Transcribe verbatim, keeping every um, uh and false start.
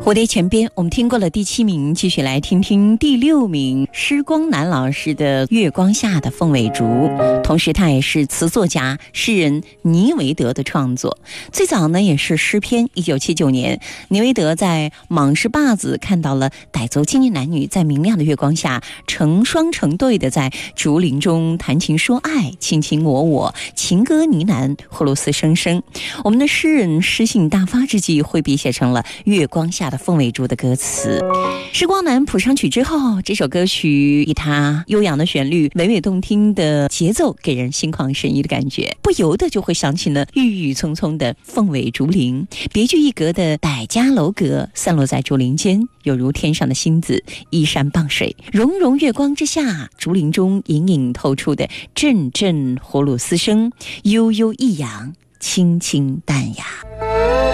蝴蝶泉边，我们听过了第七名，继续来听听第六名，施光南老师的《月光下的凤尾竹》，同时他也是词作家诗人尼维德的创作。最早呢也是诗篇。一九七九年，尼维德在蟒狮坝子看到了傣族青年男女在明亮的月光下成双成对的在竹林中谈情说爱，卿卿我我，情歌呢喃，葫芦丝声声。我们的诗人诗兴大发之际，挥笔写成了月光下的凤尾竹的歌词。施光南谱上曲之后，这首歌曲以它悠扬的旋律、娓娓动听的节奏，给人心旷神怡的感觉，不由得就会想起了郁郁葱葱的凤尾竹林，别具一格的傣家楼阁散落在竹林间，有如天上的星子依山傍水。融融月光之下，竹林中隐隐透出的阵阵葫芦丝声，悠悠抑扬，清清淡雅。